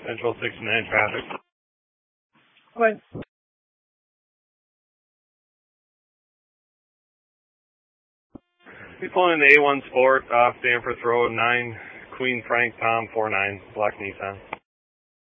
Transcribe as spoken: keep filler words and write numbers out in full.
Central sixty-nine traffic. Right. We pulling in the A one Sport off Danforth Road, nine Queen Frank Tom four nine, black Nissan.